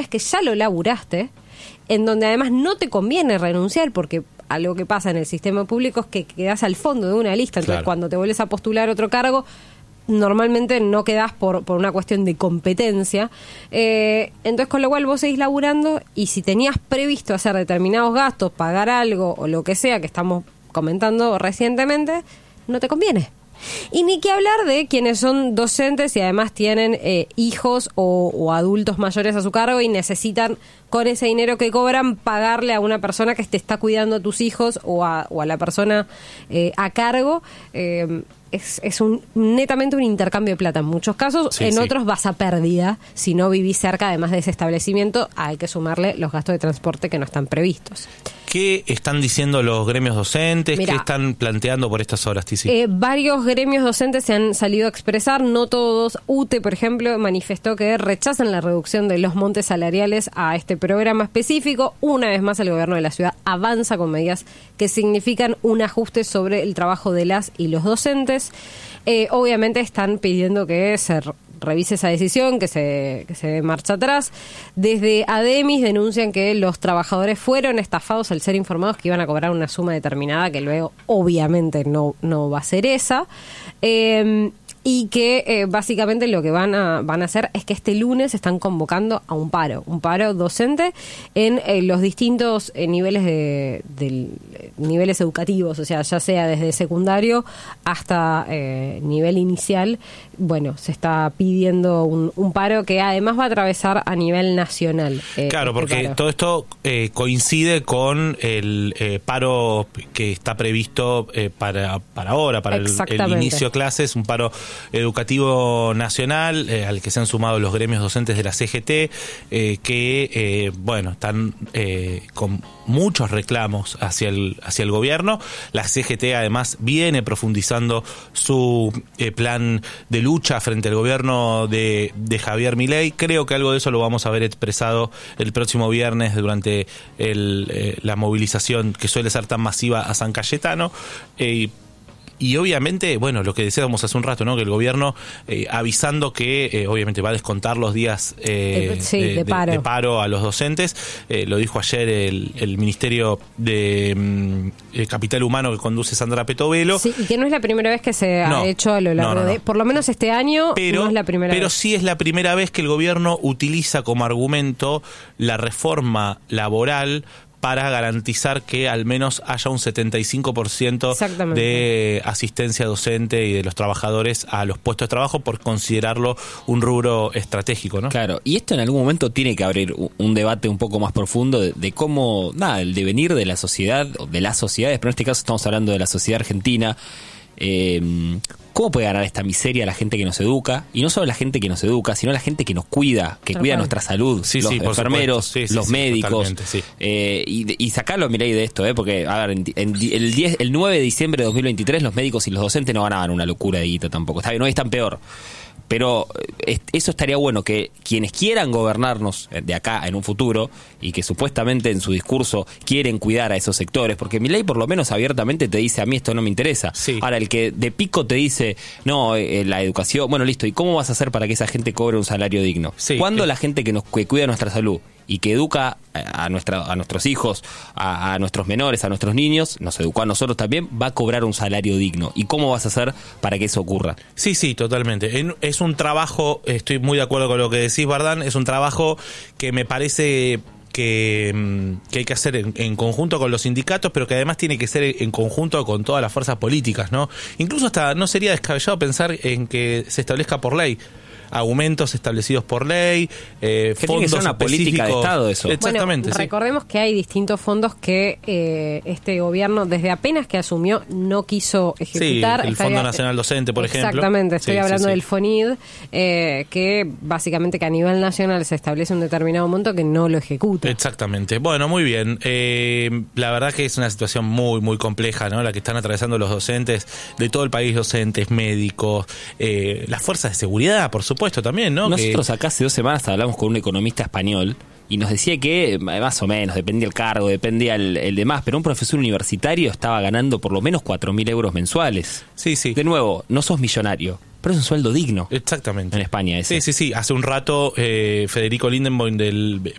días que ya lo laburaste, en donde además no te conviene renunciar porque algo que pasa en el sistema público es que quedás al fondo de una lista, entonces cuando te vuelves a postular otro cargo, normalmente no quedás por una cuestión de competencia, entonces con lo cual vos seguís laburando y si tenías previsto hacer determinados gastos, pagar algo o lo que sea que estamos comentando recientemente, no te conviene. Y ni que hablar de quienes son docentes y además tienen hijos o adultos mayores a su cargo y necesitan con ese dinero que cobran pagarle a una persona que te está cuidando a tus hijos o a la persona a cargo. Es netamente un intercambio de plata en muchos casos, en otros vas a pérdida si no vivís cerca además de ese establecimiento, hay que sumarle los gastos de transporte que no están previstos. ¿Qué están diciendo los gremios docentes? Mirá, ¿qué están planteando por estas horas, Tizi? Varios gremios docentes se han salido a expresar, no todos. UTE, por ejemplo, manifestó que rechazan la reducción de los montes salariales a este programa específico. Una vez más, el gobierno de la ciudad avanza con medidas que significan un ajuste sobre el trabajo de las y los docentes. Obviamente están pidiendo que se revise esa decisión, que se dé marcha atrás. Desde ADEMIS denuncian que los trabajadores fueron estafados al ser informados que iban a cobrar una suma determinada, que luego obviamente no va a ser esa. Y que básicamente lo que van a hacer es que este lunes están convocando a un paro docente en los distintos niveles niveles educativos, o sea, ya sea desde secundario hasta nivel inicial. Bueno, se está pidiendo un paro que además va a atravesar a nivel nacional. Claro, porque todo esto coincide con el paro que está previsto para ahora, para el inicio de clases, un paro educativo nacional al que se han sumado los gremios docentes de la CGT, que están con muchos reclamos hacia el gobierno. La CGT además viene profundizando su plan de lucha frente al gobierno de Javier Milei. Creo que algo de eso lo vamos a ver expresado el próximo viernes durante la movilización que suele ser tan masiva a San Cayetano. Y obviamente, lo que decíamos hace un rato, ¿no? Que el gobierno avisando que obviamente va a descontar los días de paro a los docentes. Lo dijo ayer el Ministerio de Capital Humano que conduce Sandra Petovelo. Sí, y que no es la primera vez que se ha hecho a lo largo de... Por lo menos este año no es la primera vez. Pero sí es la primera vez que el gobierno utiliza como argumento la reforma laboral para garantizar que al menos haya un 75% de asistencia docente y de los trabajadores a los puestos de trabajo por considerarlo un rubro estratégico, ¿no? Claro, y esto en algún momento tiene que abrir un debate un poco más profundo de cómo, el devenir de la sociedad, o de las sociedades, pero en este caso estamos hablando de la sociedad argentina. ¿Cómo puede ganar esta miseria la gente que nos educa? Y no solo la gente que nos educa, sino la gente que nos cuida, que cuida nuestra salud, los enfermeros, los médicos. Y sacarlo, Milei, de esto, porque, a ver, el 9 de diciembre de 2023 los médicos y los docentes no ganaban una locura de guita tampoco. Está bien, no es tan peor. Pero eso estaría bueno, que quienes quieran gobernarnos de acá en un futuro y que supuestamente en su discurso quieren cuidar a esos sectores, porque Milei por lo menos abiertamente te dice, a mí esto no me interesa. Ahora, el que de pico te dice, no, la educación, listo, ¿y cómo vas a hacer para que esa gente cobre un salario digno? ¿Cuándo la gente que cuida nuestra salud y que educa a nuestros hijos, a nuestros menores, a nuestros niños, nos educó a nosotros también, va a cobrar un salario digno? ¿Y cómo vas a hacer para que eso ocurra? Sí, totalmente. Es un trabajo, estoy muy de acuerdo con lo que decís, Bardán, es un trabajo que me parece que hay que hacer en conjunto con los sindicatos, pero que además tiene que ser en conjunto con todas las fuerzas políticas, ¿no? Incluso hasta no sería descabellado pensar en que se establezca por ley aumentos establecidos por ley, fondos tiene que ser una política de Estado eso. Exactamente. Recordemos que hay distintos fondos que este gobierno desde apenas que asumió no quiso ejecutar. El Fondo Nacional Docente, por ejemplo. Exactamente, estoy hablando del FONID, que básicamente que a nivel nacional se establece un determinado monto que no lo ejecuta. Exactamente. Bueno, muy bien. La verdad que es una situación muy, muy compleja, ¿no? La que están atravesando los docentes de todo el país, docentes, médicos, las fuerzas de seguridad, por supuesto, también, ¿no? Nosotros acá hace 2 semanas hablamos con un economista español y nos decía que más o menos dependía el cargo, dependía el demás, pero un profesor universitario estaba ganando por lo menos 4.000 euros mensuales. Sí. De nuevo, no sos millonario, pero es un sueldo digno. Exactamente. En España ese. Sí. Hace un rato Federico Lindenboim del